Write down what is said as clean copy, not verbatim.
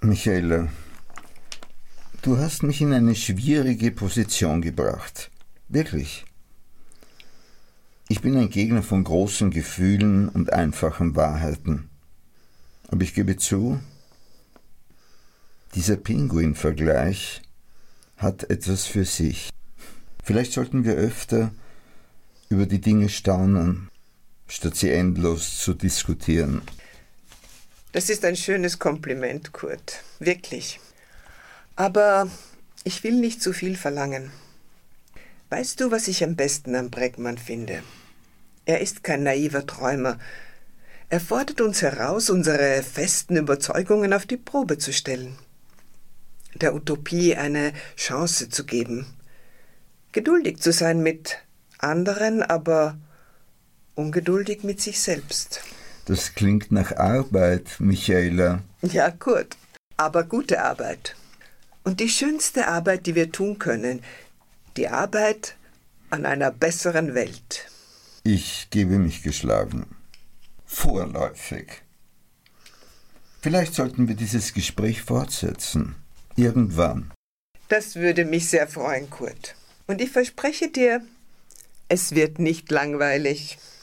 Michaela, du hast mich in eine schwierige Position gebracht. Wirklich. Ich bin ein Gegner von großen Gefühlen und einfachen Wahrheiten. Aber ich gebe zu, dieser Pinguin-Vergleich hat etwas für sich. Vielleicht sollten wir öfter über die Dinge staunen, statt sie endlos zu diskutieren. Das ist ein schönes Kompliment, Kurt. Wirklich. Aber ich will nicht zu viel verlangen. Weißt du, was ich am besten an Bregmann finde? Er ist kein naiver Träumer. Er fordert uns heraus, unsere festen Überzeugungen auf die Probe zu stellen. Der Utopie eine Chance zu geben. Geduldig zu sein mit anderen, aber ungeduldig mit sich selbst. Das klingt nach Arbeit, Michaela. Ja, Kurt, aber gute Arbeit. Und die schönste Arbeit, die wir tun können, die Arbeit an einer besseren Welt. Ich gebe mich geschlagen. Vorläufig. Vielleicht sollten wir dieses Gespräch fortsetzen. Irgendwann. Das würde mich sehr freuen, Kurt. Und ich verspreche dir, es wird nicht langweilig.